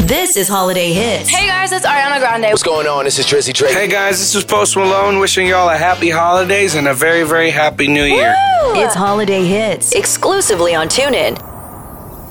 This is Holiday Hits. Hey guys, it's Ariana Grande. What's going on? This is Drizzy Drake. Hey guys, this is Post Malone wishing y'all a happy holidays and a very, very happy new year. It's Holiday Hits, exclusively on TuneIn.